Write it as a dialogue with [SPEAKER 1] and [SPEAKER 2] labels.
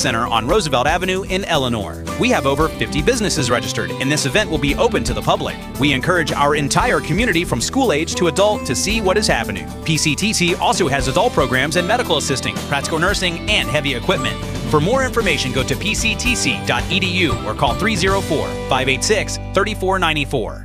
[SPEAKER 1] Center on Roosevelt Avenue in Eleanor. We have over 50 businesses registered, and this event will be open to the public. We encourage our entire community from school age to adult to see what is happening. PCTC also has adult programs and medical assisting, practical nursing, and heavy equipment. For more information, go to pctc.edu or call 304-586-3494.